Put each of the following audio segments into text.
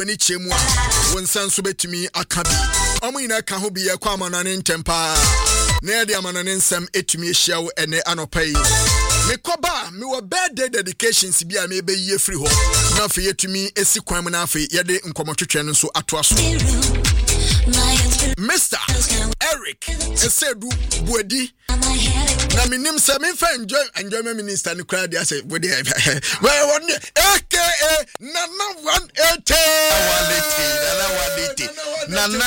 wani chemu a wonsan so betumi aka bi omo ina ka ho bi ye kwa amanane ntempa na ye de amanane nsem etumi ehia wo ene anopai me koba me wo birthday dedications bi a me be ye free ho na fe yetumi esi kwan mu na fe ye de nkomotwetwe no so ato aso Mr. Eric Esedu Buedi na minim se me fa enjoyment minister ni crowd ya say body well one aka Nana 180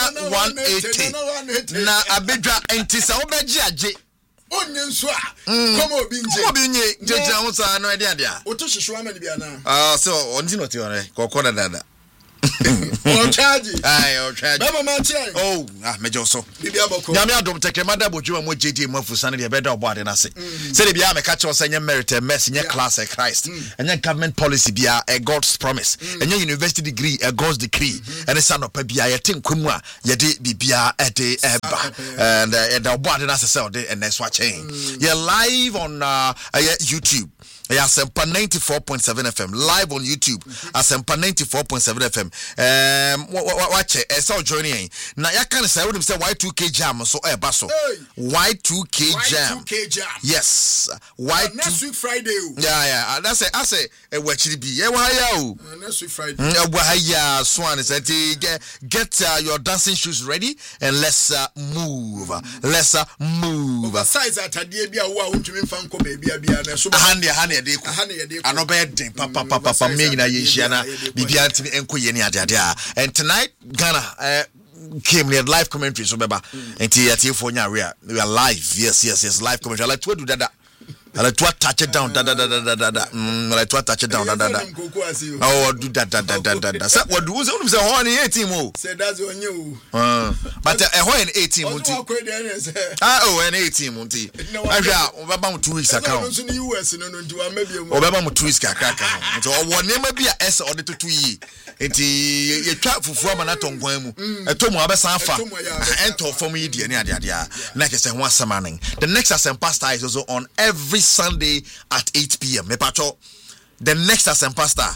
na abedwa entisa obeji aje onye nso a komo obinje jeje ho sa no e dia dia oto hwehwe amani bia na so onti no ti ore kokona dada on charge on charge baba mantia mejo so bibia boko nyame adom tekremada bojuma mo jeje mo afusane de beda obo ade na se se de bia me ka che osenye merit mercy nye class of Christ enya government policy bia a God's promise enya university degree a God's decree and sa no pa bia ye tenkwemu a ye de bibia e de eba and the obo ade na se de and so chain ye live on YouTube. Asempa 94.7 FM live on YouTube. Asempa 94.7 FM. Watch it. So joining. Now you can say what say Y2K jam so baso. Y2K jam. Yes. Next week Friday. Yeah. That's it. I say watch it be. Next week Friday. Swan is get your dancing shoes ready and let's move. Size at a dear be a wow to me fan ko baby na so papa me na yesiana bibia ntimi enko ye ne ade and tonight Ghana came near live commentary so beba enti yatiefo nya we are live yes live commentary like to do that I like to touch it down like to touch it down oh do that say what do you say ho na 18 mo say that's on you but ho na 18 mo ti an 18 mo ti ahwa obeba mo 2 weeks account so ni US no nti wa mabia mo obeba mo 2 weeks account nti owo nema bia ese ode to 2 yi nti ye twa fufu ama na tonkwan mu etomo abesa afa ento form yi de ne ade na ke se ho asamanen. The next Asempa Star is also on every Sunday at 8 p.m. Me pacho the next Asempa Star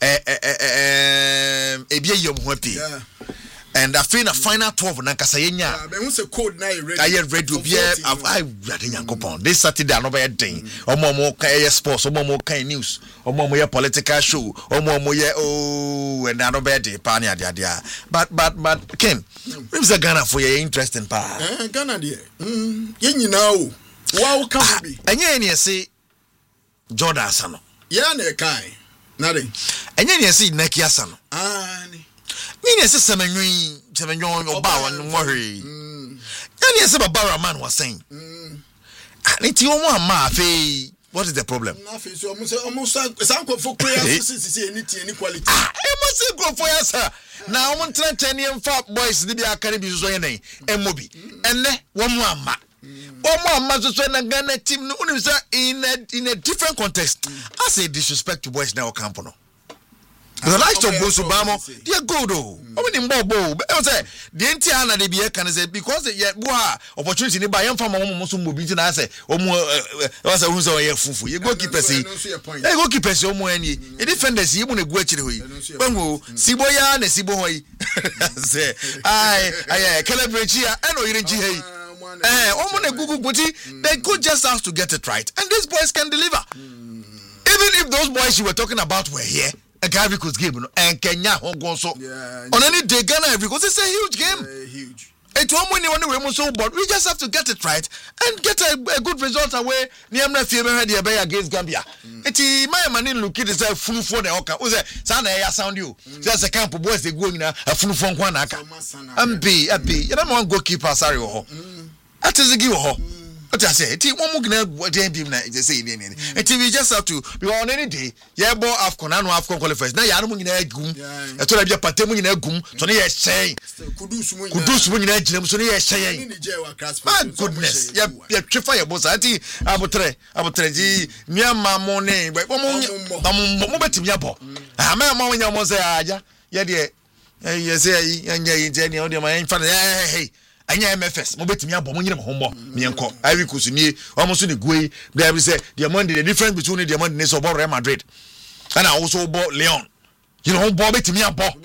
ebia yom hopi and I feel a final 12 na kasayenya be hu se code na ready I ready be I ready yankopon this Saturday no be den omo kan sports omo kan news omo ye political show omo ye and I no be dey pa na ade but Ken we say Ghana for your interesting pa Ghana dey ye nyina o wow can be enye ne say Jordan Asano ya na kai na dey enye ne say Neki Asano ni Nini ese semenyon oba wan mohwe. Nini ese baba man was saying. Niti omo ama afi what is the problem? Na afi so omo sanko for prayer sisi any quality. Emo se go for yasa. Na omo trentenium fat boys di bia kan bi so yen emobi. Enne wo mo ama. Omo ama so na Ghana team no unu say in a different context. I say disrespect to boys now camp no. The likes of Bosubamo, they are good. Omo ni mbobo. I say the entire na de be can say because ye boa opportunity ni ba yam fam omo so mobi ti na say omo was who say ye fufu. You go keep person. Hey go keep person omo ani. E defenders ye mu na gu akire hoyi. Bango sibo ya na sibo hoyi. Say ai celebrate ya eno yire nji hey. Omo na gugu guti they could just have to get it right and these boys can deliver. Even if those boys you were talking about were here a Gary Coast game and Kenya Hongo so on any day Ghana because it's a huge game. Huge. It's one when you want to so but we just have to get it right and get a good result away. Niamna Fieme had the against Gambia. It's my man look it is a full for the Oka. Was it Sana sound you? Just a camp of boys they going a full from Kwanaka. Be you don't want goalkeeper sorry. That is a give what I say, one more they say, we just have to be on any day. Yeah, boy, Afcon, I know Afcon qualifiers. Now, I don't mean a gum. I told you, Patemu in a gum, so they say, Kudus when you had so they say, my goodness, yeah, fire boss. I think I would try, Myanmar money, but one more to Yabo. I'm a moment, I was there, yeah, dear. Yes, and Jenny, on my infant, hey. Anya MFS mo betimi abom nyire mo hombo me enko Ivory Coast ni almost the guy there be say the difference between the Monday so Real Madrid and also about Leon You know, Bobby to me a bob.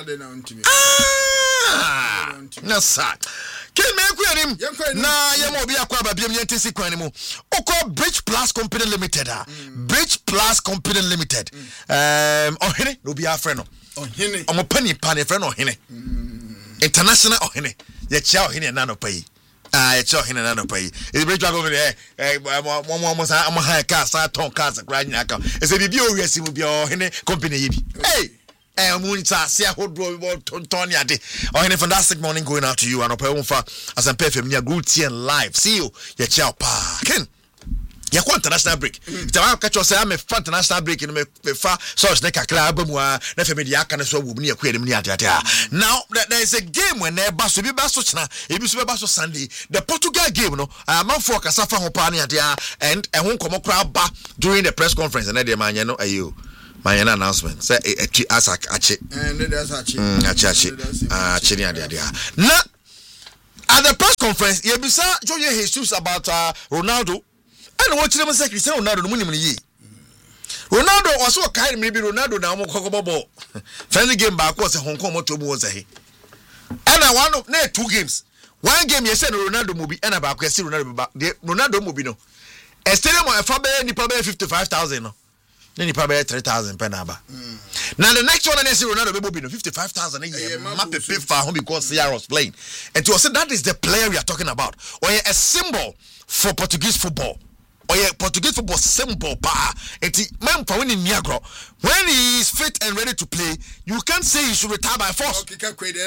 No, sir. Can me him? Na yamo be aqua be MTC Quanimu. Oko Bridge Plus Company Limited. Bridge Plus Company Limited. Oh, Henny, no be our friend. Oh, Henny, I'm a penny panny friend or Henny. International or Henny. Yet chow Henny and nano pay. I chow Henny and nano pay. It's bridge over there. I'm a high cast, I ton cars a grand account. It's a review, yes, it will be all Henny Company. Hey! Munita, see a whole Tony Ade. Or any fantastic morning going out to you and open for as I'm perfect near good tea and live. See you, your chow pa. Ken. You want international break. If I catch you say I'm a international break in me far so snake a club never media can so will be a query. Now there is a game when they bass to be bassina, if you super basso Sunday, the Portugal game, no, I'm on for Casafa Hopania and I won't come crowd back during the press conference and Eddie Manano are you. My announcement say asak achi and that's achi now at the press conference you bisa Jorge Jesus about Ronaldo and what them say Cristiano Ronaldo munimni yi Ronaldo also kind maybe Ronaldo na mo kokobo friendly game back was Hong Kong moto mu was he and one of 2 games one game you say Ronaldo movie and about question Ronaldo movie no a stadium of a ni probably 55,000 no. Then you probably 3,000 penaba. Now the next one I see Ronaldo will be 55,000 a year. Map pay for home because CR was playing. And to us that is the player we are talking about. Or a symbol for Portuguese football. Or a Portuguese football symbol pa. And man for winning Niagara. When he is fit and ready to play, you can't say he should retire by force. You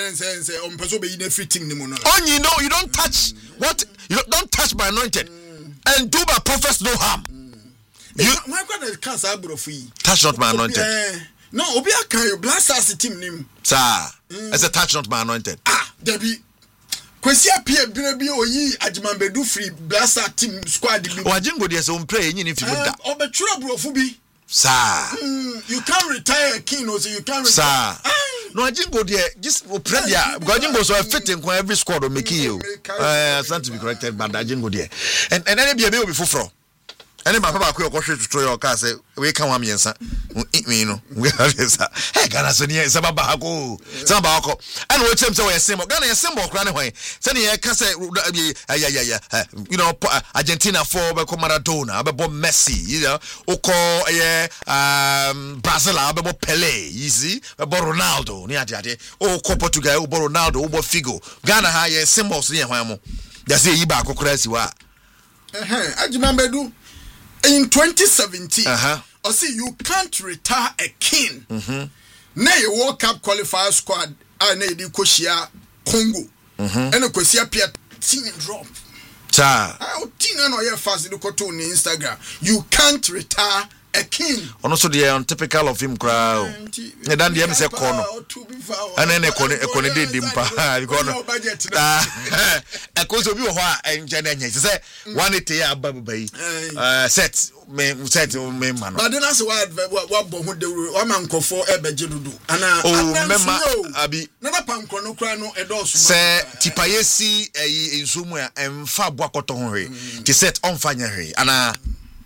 know you don't touch what you don't touch by anointed and do by prophets no harm. You why can't cancer touch not my anointed. No, Obi Akan Blasters team name. Sir, as a touch not my anointed. Debbie. Kwesi apia bi oyi Ajimambedu free Blaster team squad bi. O ajingo dey so play yin if you da. Obetro brofo bi. Sir. You can't retire a king or so you can't retire. Sir. No ajingo dey just operate there. Because ajingo so fit in every squad o make you. Stand to be corrected but ajingo dey. And any be obi foforo. And my papa could go to your car say, we can't want me, sir. We know, we have this. Hey, Ghana, Sabako, Sabako. And what time so a symbol, Ghana, a symbol, run away. Sending a cassette, you know, Argentina for Maradona, about Messi, you know, Oko, Brazil, about Pele, you see, about Ronaldo, near Jade, Oko Portugal, about Ronaldo, about Figo. Ghana, high symbols near Hamo. That's a Ibako Crasiwa. Ajimambedu. In 2017, I see you can't retire a king. Now you World Cup qualifier squad, I need you Koshia Congo. And a Koshia Pia team drop. I'll teen on your fast look to on Instagram. You can't retire a king. And also the untypical of him crowd. And then the MC corner. And then a corner did dimpa. A cause of you and Janet say 1 year baby set me man. But then that's why what man call for Ebejedu. And remember Abi never pan no cry no edos. Say Tipayesi in somewhere and far Boakoton he. He set on fire and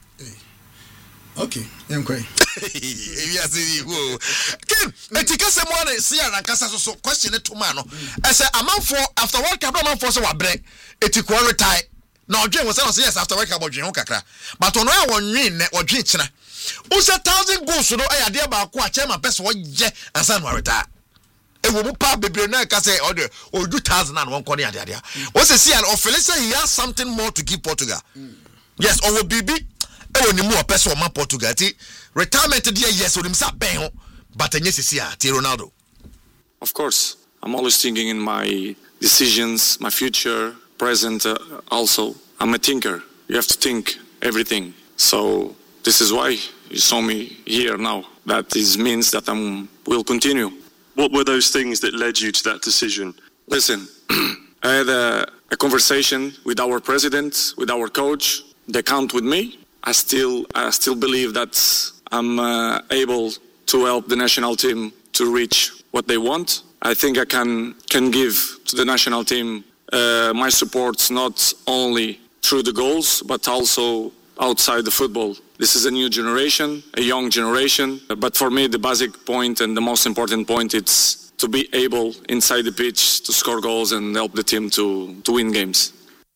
okay, yankwe. Yes, Kim, etika someone see and kasa so question it to man. I say a man for after World Cup man for so wa break. Etiku retire. Now Odwen was say yes after World Cup Odwen kakra. But ono ya wonwin ne Odwen kina. Who say 1,000 goals no aya de ba ko a chairman person wo je ansan no retire. E wo mu pa bebre na ka say o do 2,000 and won kone ade ade. Wo say see and Ofele he has something more to give Portugal. Yes, or Bibi more person man Portugal. Retirement dear yes, or himself ben, but yes, Ronaldo. Of course, I'm always thinking in my decisions, my future, present also. I'm a thinker. You have to think everything. So this is why you saw me here now. That means that I will continue. What were those things that led you to that decision? Listen, I had a conversation with our president, with our coach. They count with me. I still believe that I'm able to help the national team to reach what they want. I think I can give to the national team my support not only through the goals but also outside the football. This is a new generation, a young generation. But for me, the basic point and the most important point is to be able inside the pitch to score goals and help the team to win games.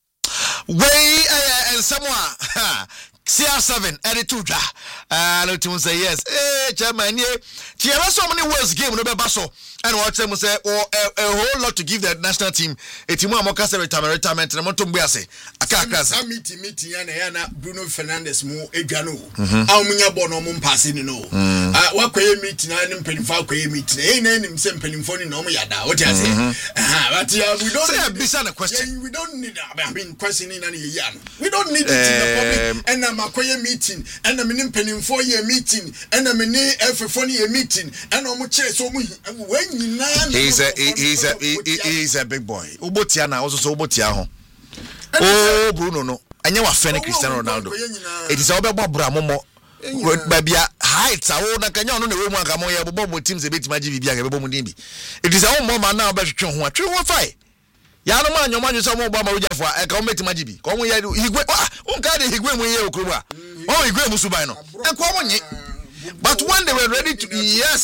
And someone CR7 attitude. No to say yes. Chairman, yeah. So many words game no be baso. And what them say a whole lot to give the national team. A team more case retirement na moto mbiase. Aka meeting na Bruno Fernandes mu edwano. Amunya bo no mo pass ni no. Wakoye meeting na mpanyimfa akoye meeting. Na nim se mpanyimfo ni no mo yada. What you say? But we don't say a bizarre question. We don't need I mean questioning na ye yan. We don't need it in the public. And makoye meeting and na menim mpanyimfo ye meeting and na meni efefo ni ye meeting and omo kire so mu he's a big boy. Ubotia na also so ubotia ho. Oh Bruno no. Anya wa fene Cristiano Ronaldo. It is obebo bramomo. Babia heights awo na kanya no na we mu aka mo ye bobo teams e betima gi bibia ke bebo mu din bi. It is awo mo ma na obetwe ho atwe ho fai. Ya no ma nyoma nyu so mo bo ma ujafo e ka o betima gi bi. Ko mo ye higwe unka de higwe mu ye okuru a. Oh higwe mu suban no. E ko mo nye. But when they were ready to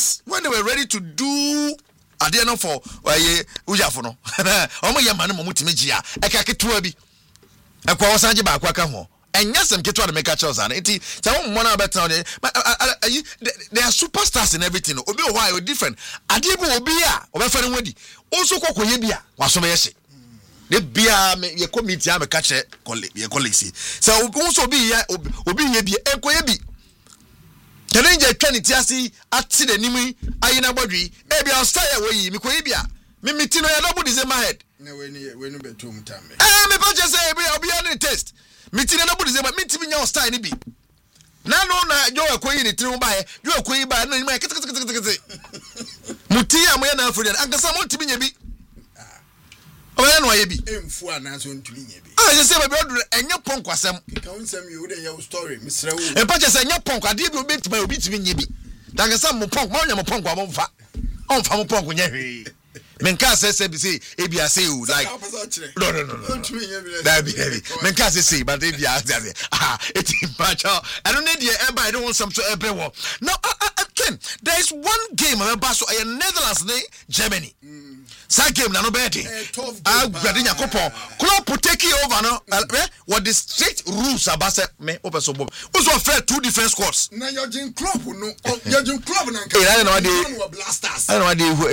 do adiano for ujafo no omo ye mane mo mutime gia e ka ketua bi e kwa osanje ba akwa ka ho enya sem ketua de make charles an enti say wo mo na betan de they are superstars in everything obi o why different ade bi obi a obefa ne wadi onso kokoye bi a waso be yehye de bia me ye committee a me ka che colleagues so onso obi ye bi enkoye bi Kelenje twani tiasi ati de nimi ayina bodwi e bia style we yi mikoyi bia me mitino ya double December head na we no betum time me pa say bia obi an test mitino double December mitimi nya style ni bi na no na jo akoyi ni tinu ba he jo akoyi ba na ni ma kete muti ya mo ya na afro ankasa mo ntimi nya bi oya no aye bi emfu ana so ntimi nya bi je say baby odu enye ponkwasem ka unsem you dey your story misra wo e pa je say enye ponk ade bi obi timi nya bi dankasa mo ponk ma nya mo ponk mo mfa onfa mo ponk nya hwe menka say bi say e bia say o like no that be heavy menka say but e bia say it impacho I don't need the I don't want some to every war now Ken there is one game about so Netherlands Germany Sa game na no beti. Gbade Yakopon. Club take over no. What the strict rules about me open so bob. Also fair two different squads. Na Yojin club no. Yojin club na. I know what Blasters. I know what they who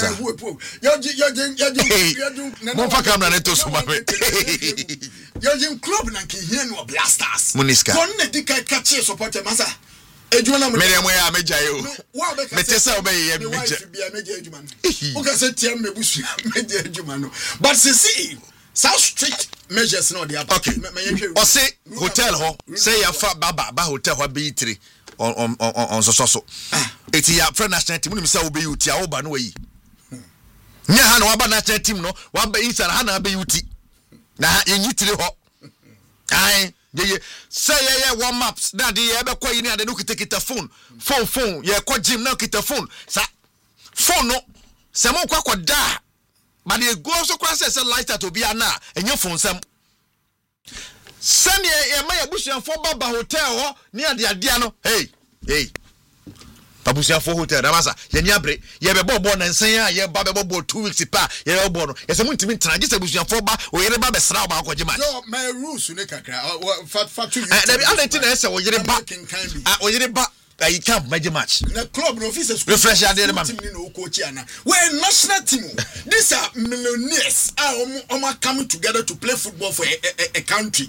Yojin Mo fa camera na to so ma me. Yojin club na ki here no Blasters. Muniska. Kon na di ka catch supporter masa. Ejuna mo. Me dem ya meja yo. Me tesa obey ya meja. Ejuma no. O ka say tiam me busu meja ejuma no. But see South Street measures no dey okay. O say hotel ho say ya fa baba hotel ho be 3 on so. Eti ya friend national team no say obe uti a oba no yi. Nya ha na waba national team no waba inside ha na be uti. Na yenyi 3 ho. Ai say one maps na de ye be kwa yi na de no kita phone ye kwa gym na kita phone sa phone no se mo kwa da but the go so kwa say light to be ana enye phone sam send ye ma ya busian for baba hotel ho ni ade no hey babusian for hotel da masa ye ni abre ye be bobo na nsen a ye ba be bobo 2 weeks pa ye bobo no ye se muntimi tana je se busian for ba o yere ba be sra ba akwaje match no my rules ne kakra fat you na be alati na se o yere ba o yere ba I can't make match. The club no officers refresh your day man. We're national team. These are millionaires are coming together to play football for a country.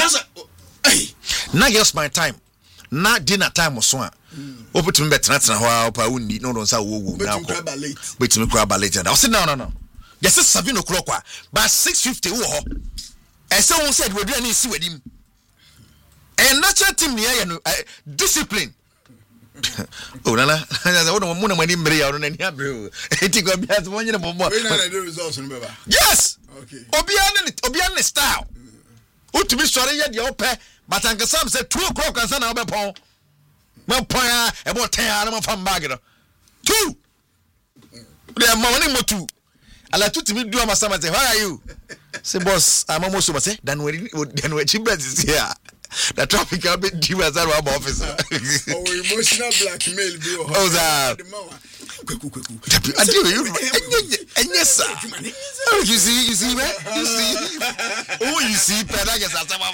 Now just my time. Na dinner time so a open to me better na ho pa uni no say wo na ko bet me crab late and I say no yes 7 o'clock by 6:50 wo ho e say won said we do na isi wadim and national team near no discipline. Oh nana mo na mani mre ya no na ni abre eti go bia so wonye bo bo the results no beba yes okay obia ne style utumi sore ye de opɛ but ankasam say 2 o'clock ansa na obepon mo pon e bo 10 ara mo fam bag no 2 the morning mo 2 ala tutumi do amasama say where are you say boss I'm almost so say dan we chibet is here The traffic can be due as our officer. Oh, emotional blackmail, bro. Oh, that. I do you. And yes, sir. Oh, you see, man. You see. Oh, you see, Pedagas.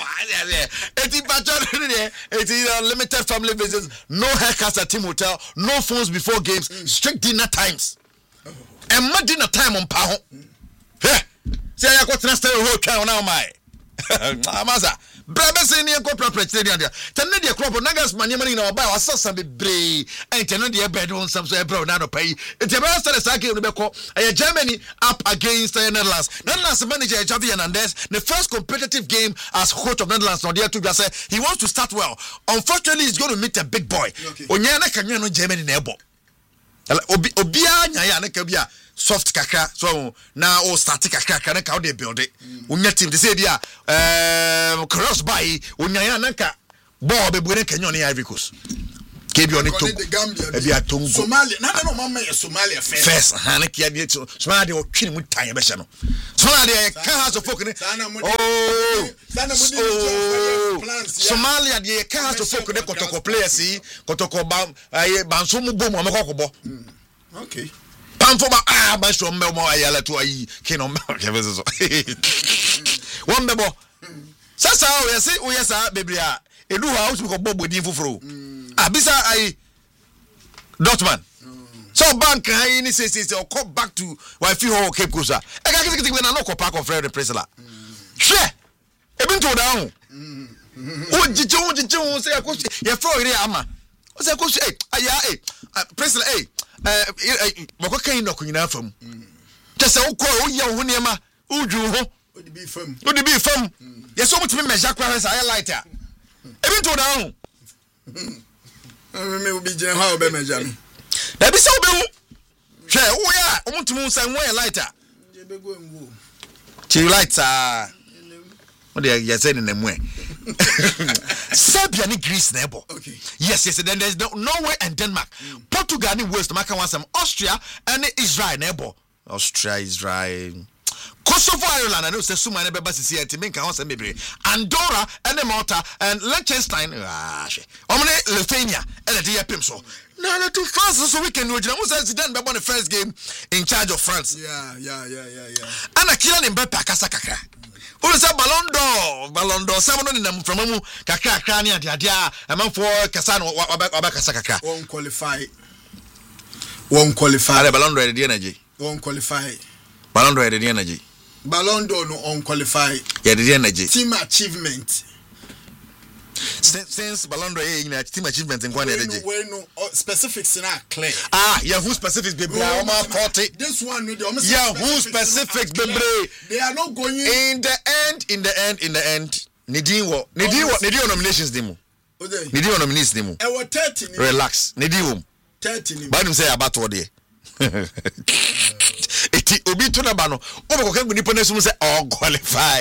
It is unlimited family visits, no haircuts at Team Hotel, no phones before games, strict dinner times. And my dinner time on Pao. Say, I got to stay a whole town now, my. Amasa. Brother saying you go proper stadium there. Tenedia crop nagas money na buy or some be brave. And tenedia bedroom some so bro na no pay. It's a master sake no be call. Germany up against the Netherlands. Netherlands manager Xavi Hernandez, the first competitive game as coach of Netherlands. Now there to say he wants to start well. Unfortunately, he's going to meet a big boy. Onyana kanya no Germany na ebo. Obia nya na kabia soft kakra so now all static kakra na ka dey build it. Unya team they say dia cross by unya na ka ball be bu na Kenya on Ivory Coast. Kebi on it to Gambia Tongo Somalia na no mama Somalia first na kia bi to Somalia o twini mu tan be hye no Somalia ka house of folk ne Somalia dey ka house of folk ne kotoko players yi kotoko banso mu bom amekokobọ okay Panfoma basho mbemo ayala to ayi kino mbemo so one bebo sasa o yesa bebria edu house ko bobo din foforo abisa ai Dortmund so bank ai ni say o come back to wifi ho Cape Coast e ga kiti we na no ko park of Fred Presela hwe e bin to down o jije say ko ye fro ire ama o say ko aya Presela bako kan no kunyina fam tese wo ko wo ye wo niema udwu ho odi bi fam ye so mutimi measure kwa say lighter e bin to down me obi jina ha obe measure me da bi se obe hu hwe wo ya o mutimi say wo ye lighter je be go nwo chi lighter what they say in the mwe Serbia ni Greece neighbor. Okay. Yes, then there's Norway and Denmark. Portugal ni West Maka want some Austria and Israel neighbor. Austria, Israel. Kosovo, Ireland, I know say Suma nebe basi si enti menka want some bebre. Andorra and Malta and Liechtenstein. Omne Lithuania and the year pimso. No, to France so we can do it. Who says Zidane be won the first game in charge of France? Yeah. And Kylian Mbappe akasa kakra. Who say Ballon d'Or some no nam from mu kakra ni adia amanfo kasa no kasa kakra won qualify ale Ballon d'Or de energy won qualify Ballon d'Or de energy Ballon d'Or no on qualify yeah the energy team achievement since Ballon d'Or team achievement in one energy we no specifics na clear yeah who specifics be bra 40 this one no yeah who specifics be they are not going in the end Nidi nominations demo Nidi nominations demo 30 relax Nidi 30 but him say about what there eti obi to na ba no o be ko nipo na sum say qualify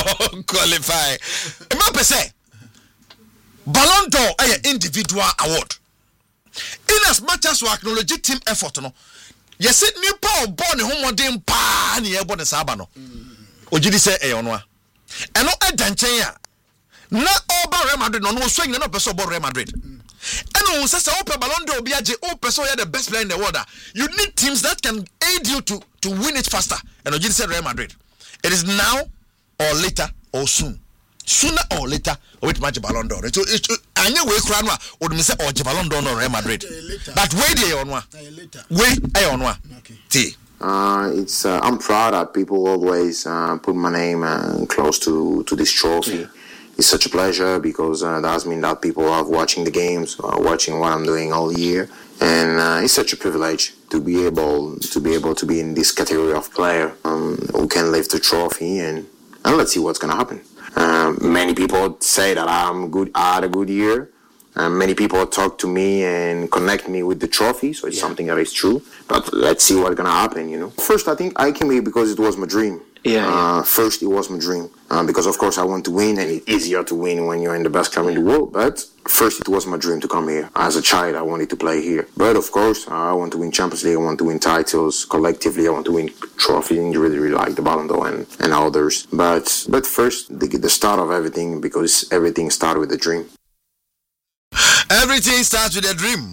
e ma pese Ballon d'Or a individual award. In as much as we acknowledge team effort, no. Yes, it nipa born home modern pa ni ebo ne saba no. Ojidi say e onwa. Eno edanchen ya. Na oba Real Madrid no no swing na person oba Real Madrid. Eno say opa Ballon d'Or bi age o person you the best player in the world. You need teams that can aid you to win it faster. And Ojidi say Real Madrid. It is now or later or soon. Sooner or later, with match Ballon d'Or. So I know we crown or me say or Ballon d'Or Real Madrid. But wait there on one. Wait on one. Okay. It's I'm proud that people always put my name close to this trophy. Yeah. It's such a pleasure because that has mean that people are watching the games, watching what I'm doing all year, and it's such a privilege to be able to be in this category of player who can lift the trophy, and let's see what's gonna happen. Many people say that I had a good year. Many people talk to me and connect me with the trophy, so it's something that is true. But let's see what's gonna happen, you know. First, I think I came here because it was my dream. First, it was my dream because, of course, I want to win, and it's easier to win when you're in the best club in the world. But first, it was my dream to come here. As a child, I wanted to play here. But, of course, I want to win Champions League. I want to win titles. Collectively, I want to win trophies, really like the Ballon d'Or and others. But first, the start of everything, because everything started with a dream. Everything starts with a dream.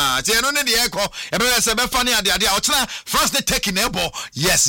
France they taking elbow. Yes.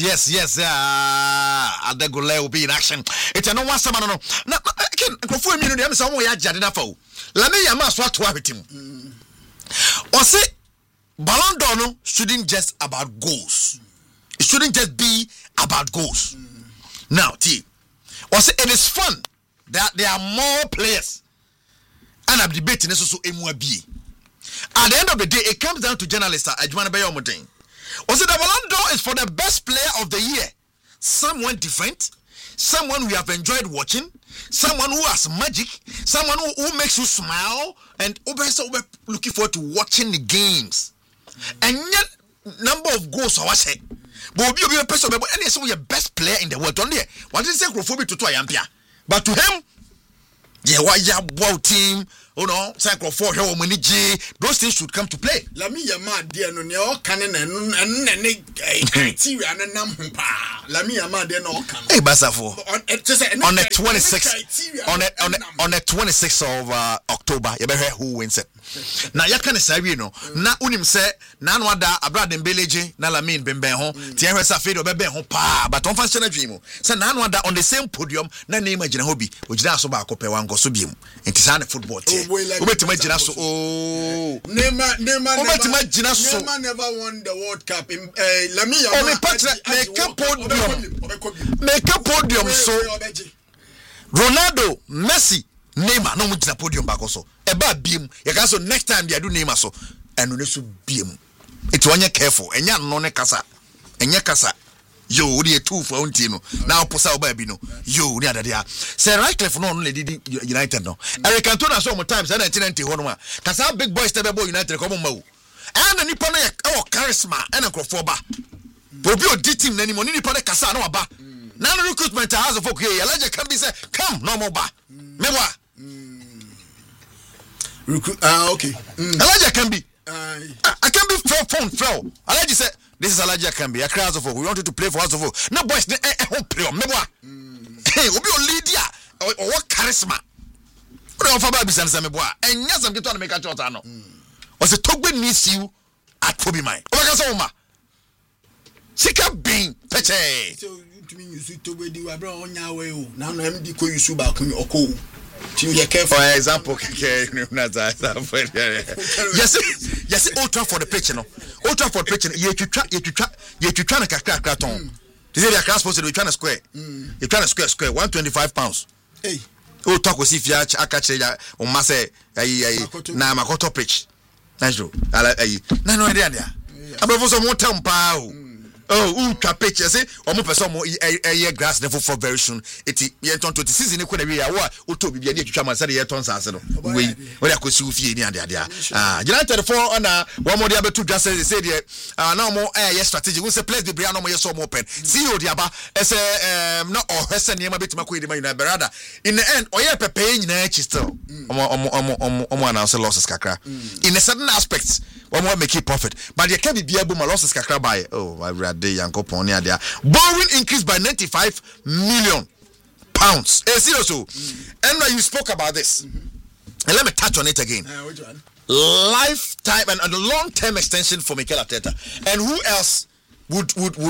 Adegule will be in action. It's no one summer. No, again, for me, no, someone ya jadina fo. Let me yama swat to have him. Or say, Ballon d'Or shouldn't just about goals. It shouldn't just be about goals. Now, T. Or say it is fun that there are more players. And I'm debating this also MWB. At the end of the day, it comes down to journalists. Ajwana Bayo Motain. Also, the Ballon d'Or is for the best player of the year. Someone different, someone we have enjoyed watching, someone who has magic, someone who makes you smile, and looking forward to watching the games. And yet, number of goals I say, but be a person, and yes, we are best player in the world. Only what is the Crofobia to Yampia, but to him. Yeah, why wow team, cycle for here those things should come to play. Let me mad dear no your canon and criteria and nampa. Let me mad dear no can. Hey Basafo. On the 26th of October, you better who wins it. Now you can say na unim say na no ada Abraham Dembeleje na Lamine Bembe ho Thierry Safedo bebe ho pa but on function dream say na no ada on the same podium na name agina ho bi ogina so ba akopɛ wan go so biem enti sa na football tie obetima gina so Neymar gina so Neymar never won the World Cup in Lamine make a podium so Ronaldo Messi Neymar no mugina podium back also eba biem you can so next time they do Neymar so enu ne so biem it's one careful enya no ne kasa enya kasa yo we two for unti no now posa oba bi no yo ni adadia say Radcliffe no le didi United no Eric Cantona so mo times na 1990 ho no kasa big boys tebe bo United ko mo mawu and nipa no e charisma and nkrofo ba obi odi team na ni mo ni nipa ne kasa na waba na no recruitment has of okay Elijah can be say come no more ba mewa okay. Elijah can be. I can be phone. Elijah said, "This is Elijah can be. I cry as of we wanted to play for us of no boys. Home play. Mewa. Hey, we be a leader or what charisma. We don't have business. Mewa. And yes, I'm going to make a shot. No. Was a Togbe miss you at Toby mine. Oh, I got Oma. Sika being peche. So to me, you see Togbe di wabra on your way. Now I'm the ko you su back me oko. For example, yes, Old Trafford the pitch, Old Trafford pitch, you trying to crack on. This is the class supposed to be trying to square. You're trying to square £125. Hey, oh, talk with if you catch on Massa, na Makoto pitch. That's true. No idea. I'm going for more time, pal. Oh, pitch, I say, or more person more a year grass never for very soon. It's yet on to the season. You couldn't be a war, or to be a chama said yet on Sassano. We I could see you in the idea. United 4 on one more the other two just said, no more air strategy. We say, place the Briano more so open. See you, Diaba, as a no or Hesson, you might be my brother. In the end, or yeah, paying in a still. One answer losses, Kakra. In a certain aspects, one more make it profit. But you can't be able to losses, Kakra by, oh, I read. Borrowing increased by £95 million. Seriously. And now you spoke about this. And let me touch on it again. Which one? Lifetime and a long-term extension for Mikel Arteta. And who else would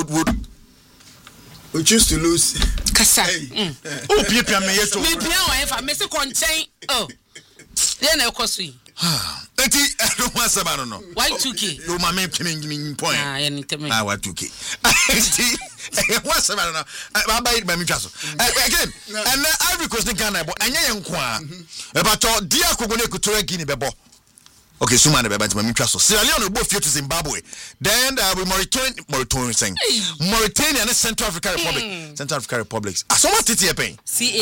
we choose to lose? Kasa. Oh, Pia me yeso. Me Pia wa efa me se contain. Oh. Then I kosu. Eti I don't want some no. Why 2K? No mama me point. Anytime. Why 2K? Eti what's some no. I buy it by me chaso. Again. And Ivory Coast Ghana but anya yenko a. E ba to dia kogo na ekutura Guinea bebo. Okay, so man, Sierra Leone both to Zimbabwe. Then Mauritania and Central African Republic. Central African Republic. So what did you pay? See,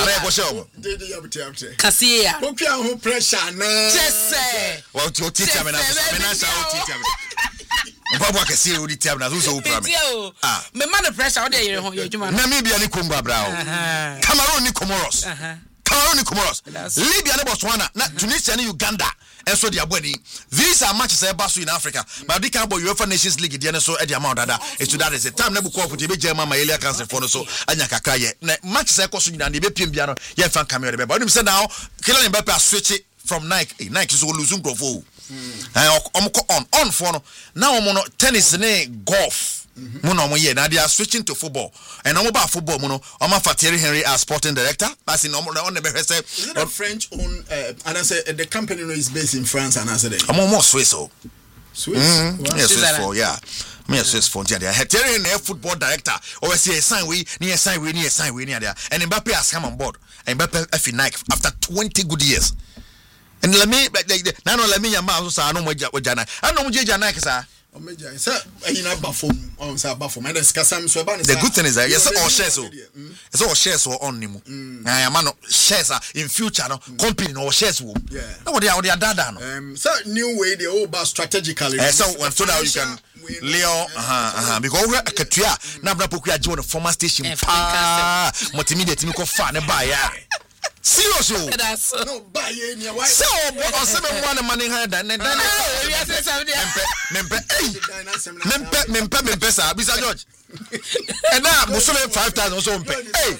Cassia. Who pressure? Well, your teacher, Papa can see the time as so promise. Me man pressure all day ho your juma. Namibia ni Congo Brao. Cameroon ni Comoros. Cameroon ni Comoros. Libya ni Botswana, na Tunisia ni Uganda. And so their body. These are matches I pass in Africa. But they can't boy UEFA Nations League the so at the amount that is to that is the time never call for the German Maelia Cancer for so Anyaka Kaye. Matches I cost you and the Piano, yeah, fan camera. But him said now, Kylian Mbappe switch it from Nike. Nike is losing growth. On for now I'm on tennis and golf. Mono now they are switching to football. And I'm about football. Mono, I'm a Thierry Henry as sporting director. That's in on the best. Is it a French owned? And I said the company is based in France. And I said I'm almost Swiss. Swiss, yes, Swiss for yeah. Me a Swiss for yeah. Thierry Henry football director. Always say sign we near sign we near sign we near there. And Mbappe has come on board. And Mbappe Nike after 20 good years. And let me now let me yama so I know what Jana. I know what Jana sir. The good thing is that yes, all shares so. It's all shares so on him. I am shares in future no company or shares will. No, they are dada. So new way they all about strategically. So now you can Leo because we Katua na bra poku aje on the former station. Multimedia team ko fa ne ba ya. Seriously. No buy any why. So what are some one money higher than we are saying Mempe sir Bisa George. And now Muslim 5,000 so hey.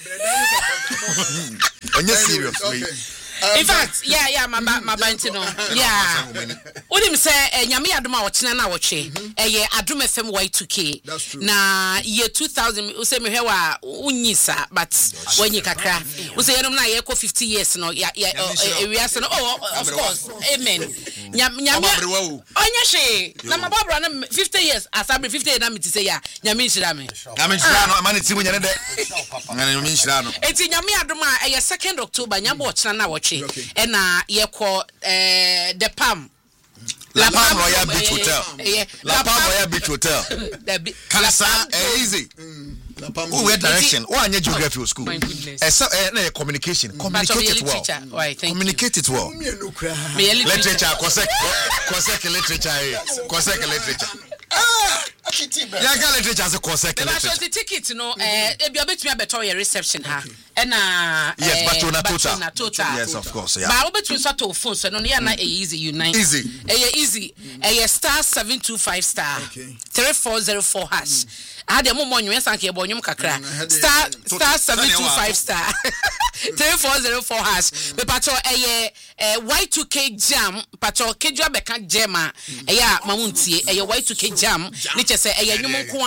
And you serious? In fact, yeah, my bantino. Yeah. What him say, Nyami Aduma watching na watching. Adum FM Y2K. That's true. Na year 2000, we say me hewa unyisa, but when you kakra, we say na ye ko 50 years no. Yeah. We are saying, oh, of course, amen. Nyami. Onya she. Na mababra na 50 years. Asabi 50 years na mi ti say ya. Nyami shirame. Nyami shirano. Mani ti munya ne de. Nyami shirano. Eti Nyami Aduma 2nd October. Nyabo watching na watching. Okay. And ye call the Palm. La Palm Royal Beach Hotel. La Palm Royal Beach Hotel. Cancer easy. Who way direction? Why any geography school? Communication. Communicate it well. Communicate it well. Literature. Cosec literature. Yeah, literature as a Cosec literature. The ticket, you know, if you're between a better reception, and yes, but total. Yes, of course. Yeah. But between sort of phones, so no, you're not easy. Unite easy. A star 725 star 3404 hash. I had a moment you went and bought kakra star 725 star 3404 hash. The patrol a Y2K jam patrol Kedra Beka Jema a Mamunti a Y2K jam. Nature say a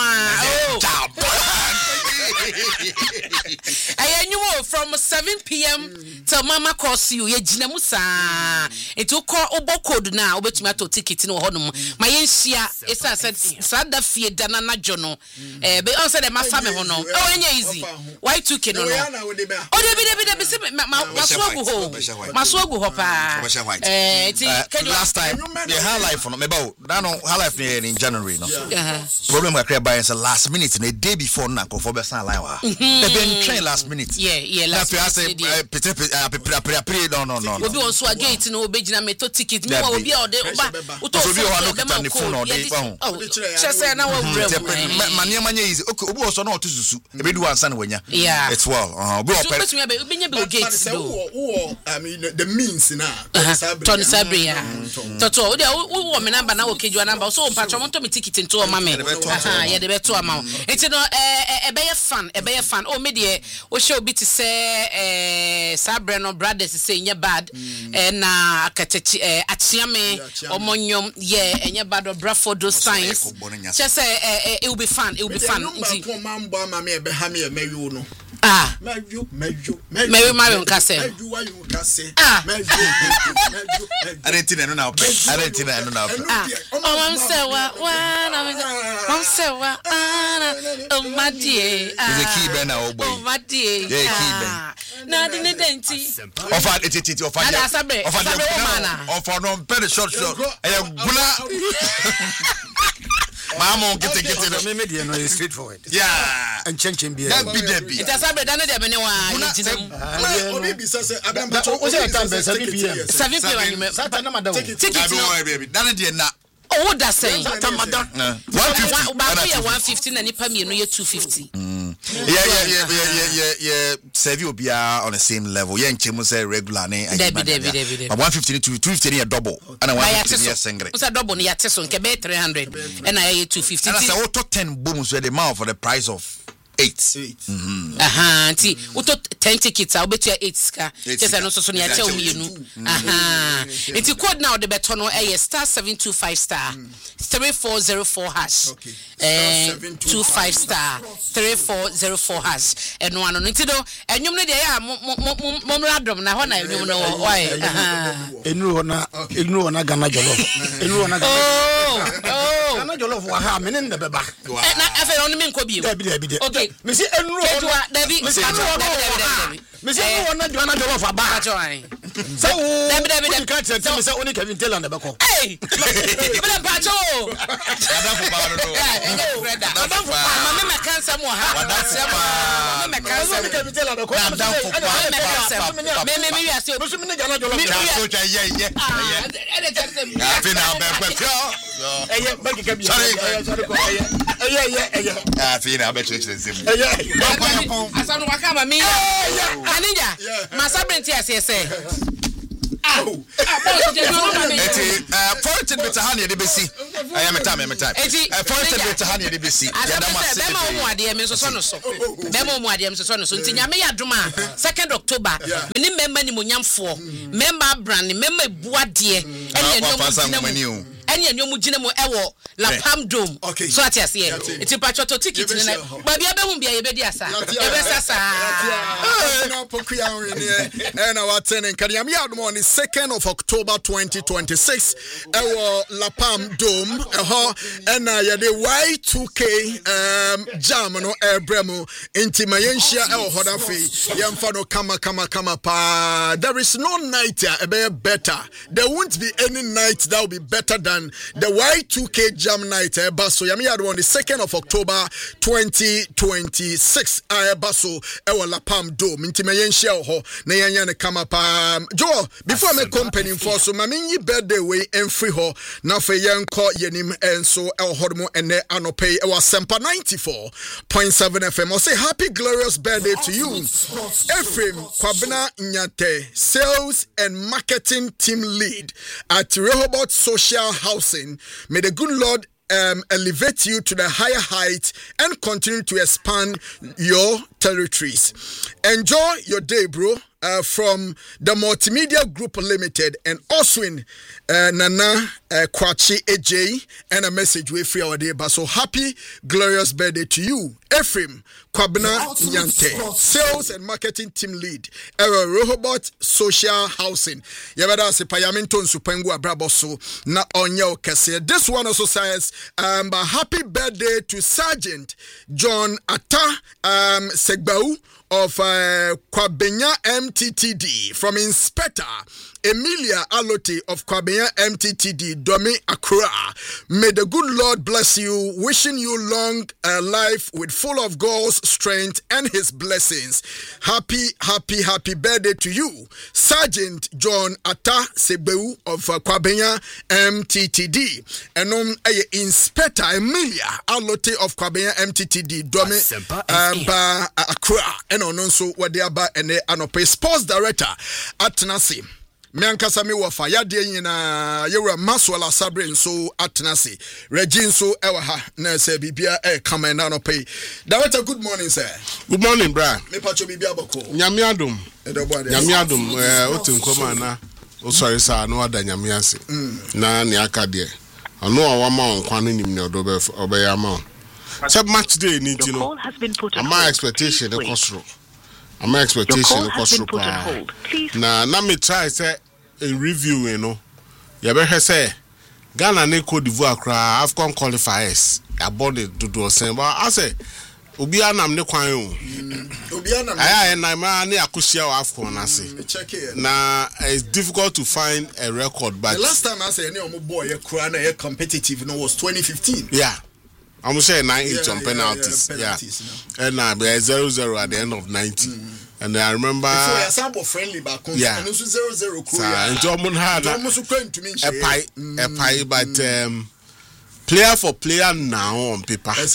from 7 p.m. till Mama calls you. Ye Jinamusa. It will call Obo code now. Bet me to ticket no honum. My yensia is said Sada Fie Danana Jono. Be answer the family hono. Oh, easy. Y2K no. Oh, Maswagu hopa. Last time the high life on me about high life in January no. Problem I create by is last minute in a day before Nanko for Bessan Liwa. They've been trained last minute. Yeah. Last minute. No. We be on so gate no be jina me to ticket. Me will be all day. Just say na we manya easy. Okay, obi also na otususu. E be do ansa na wanya. Yeah. It's well. We be gate do. I mean the means na. Tony Sabri ya. Toto, we me number na okejua number. So mpatwa monto me ticket into o mama. Yeah, the beto amount. It's no e be fan. Oh me de o show bit say Sabreno brothers say nya bad na akatechi atiame omonyom yeah enya bad of Bradford those signs. Just say it will be fun. It will be fun. Maybe my own case. I didn't know now. Oh, my dear. Is a key banner, oh boy. Oh, my dear. Yeah, not in the denti. Of no very short. Mama get it. Media no is straightforward. Yeah. And change be. Debbie. It has been done there anyone. Obi say Abraham Pacho. 7 p.m. Saturday na madam. Ticket. Baby. Done there na. Oh, Oh, that's saying 150 and nipa me no 250. Yeah. Save you be on the same level. Yeah, nchemu say regular ne. Debi. But 150 to 250 a double. And 150 single. What's a double near Tesson can be 300 and I 250. And I say auto 10 booms where the mouth for the price of 8. Auntie, auto 10 tickets, I'll bet you 8 ska. Just I know so near tell me you know. It's a code now the betono a star 725 star 3404 hash. Okay. 25 star 3404 hash. And one on it and you know they are Momradom now when I you know why. Ignore na Ghana jollof. Oh. Ghana jollof wa ha me ne beba. Na afa on me nkobi. Okay. Me say enru Debbie. Me say enru na Ghana jollof aba. So Debbie. You can't tell me say only Kevin Taylor na beko. Hey. Bela pacho. Mama me cancer mo ha. Me cancer. Kevin Taylor beko. Me we are say. Me Ghana jollof. Asanu wakama mi. Anija. Masabrenti asese. Fortune with a honey at the BC. I am a time. Fortune with a honey at the BC. Demo Muadiam is a son so. Demo Muadiam is a son so. Tinyamea Duma, 2nd October. Many member Nimunyam 4. Member Brand, member Boadier, and you. And you mujina mo ewo La Palm Dome. Okay. So at yes, yeah. It's a patch of ticket. But the other won't be a bediasa. And our tenant Kanyamia on the 2nd of October 2026. Ewo La Palm Dome. And the Y2K jam no Bremo inti Mayensia El Hodafi. Yamfano kama pa. There is no night better. There won't be any night that will be better than the Y2K Jam Night Basso Yamiado on the 2nd of October 2026 Basso Ewa La Palm Dome Intimayen Shell Ho Nayana Kamapa Joe before me company for so Mamini birthday way and free ho now for young call yenim and so El Hormo and Anope Ewa Sempa 94.7 FM. I'll say happy glorious birthday to you Ephraim Kwabena Nyate, sales and marketing team lead at Rehoboth Social Housing. May the good Lord elevate you to the higher heights and continue to expand your territories. Enjoy your day, bro. From the Multimedia Group Limited and Oswin Nana Kwachi AJ and a message we free our day. But so happy, glorious birthday to you, Ephraim Kwabena Nyante, sales and marketing team lead, Rehoboth Social Housing. Yabada se payaminton supengu abraboso na onyo kese. This one also says, but happy birthday to Sergeant John Atta Segbau of Kwabenya MTTD, from Inspector Emilia Alote of Kwabenya MTTD, Domi Accra. May the good Lord bless you, wishing you long life with full of God's strength and his blessings. Happy birthday to you, Sergeant John Atta Segbeu of Kwabenya MTTD. And Inspector Emilia Alote of Kwabenya MTTD, Domi Accra. And also what they are by and they anope sports director at Tenassi. Miankasa mi wafa yade nyina yewra Maswala Sabre so atnase Regine so ewa na se bibia come na no pay. Director, good morning sir. Good morning bra. Me pacho bibia bako. Nyame adom otinkoma na o sorry sir no ada nyame ase. Na ne aka de. Ono awama onkwa no nim ne odo be ya ma. So match day ni no. My expectation the control. My expectation the control. Na me try say a review you know. You better say Ghana ne Cote d'Ivoire cry AFCON qualifiers. About it to do saying but I say obi anam ne kwan o. Obi anam. Aya na ma ne akosia AFCON na say. Check it. Na it's difficult to find a record but the last time I say any omo boy e kura na competitive no was 2015. Yeah. I'm saying 9-8 on penalties. Yeah. And now 0-0 at the end of 90. And I remember. So a sample friendly back. Yeah. And also 0-0 crew. And Jordan had almost going to me. A pie, but player for player now on paper. But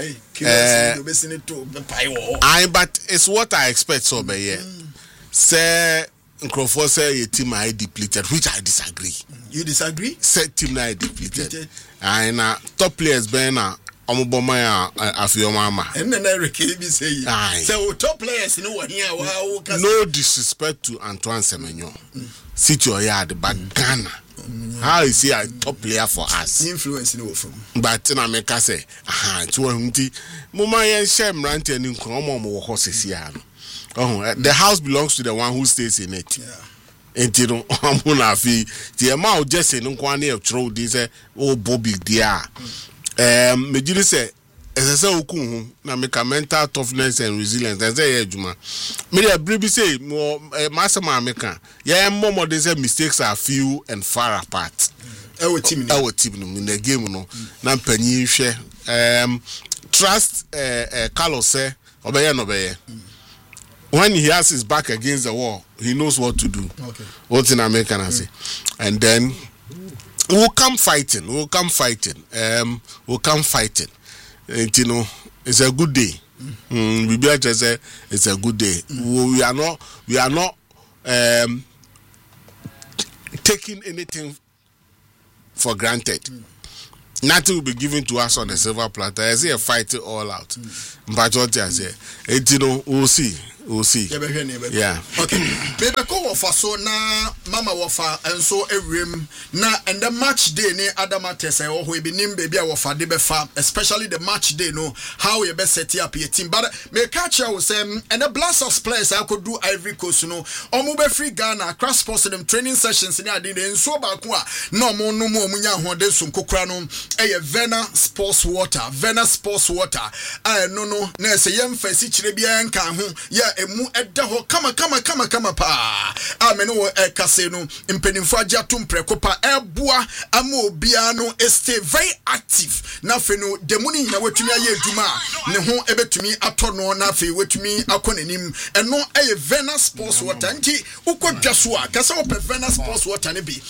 it's what I expect so by here. Say Crawford say your team are depleted, which I disagree. You disagree? Say team are depleted. And top players been Omoboma Afiomama. And then Eric say so top players no disrespect to Antoine Semenyo. Sit your yard, but Ghana. How is he a top player for us? Influence no from. But na make say, to hunti. Mama yen shem ranti and nkomo horses here. Oh, the house belongs to the one who stays in it. Yeah. And you know, I'm fi the amount just in nkwane of throw this oh Bobby dia. Me jili say as I say na make a mental toughness and resilience. As I juma. Me dey bribe say master American. Yeah, more they say mistakes are few and far apart. Our team in the game no. Na panyi hwe trust Carlos say obeye no obeye. When he has his back against the wall, he knows what to do. Okay. What in America I say. And then we'll come fighting. We'll come fighting. And you know, it's a good day. We just say it's a good day. We are not taking anything for granted. Nothing will be given to us on the silver platter. I see a fight all out. But what I say, you know, we'll see. Yeah. Okay. Baby, go off so na mama wafa and so rim na and the match day ne Adamates or we be named baby wafa de befa, especially the match day no how you best set up your team. But me catch you say and the blast of players I could do Ivory Coast no omo be free Ghana cross sports them training sessions ni ade den so ba ko a no mo munya hoden so kokra no Vena Sports Water no na say yemfa si kire bia nka ho ya emu edda ho kama pa amene wo kase no mpenimfo agya to mprekopa eboa ama obia no stay very active na fe no demuni na watumi aye aduma ne ho ebetumi ato no na fe watumi akonanim eno Vena Sports Water nti ukodwa so a kase wo Vena Sports Water ne bi